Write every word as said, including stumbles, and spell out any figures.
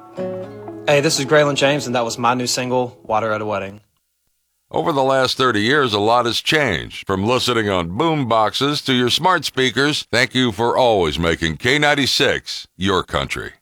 Hey, this is Graylin James, and that was my new single, Water at a Wedding. Over the last thirty years, a lot has changed. From listening on boom boxes to your smart speakers, thank you for always making K ninety-six your country.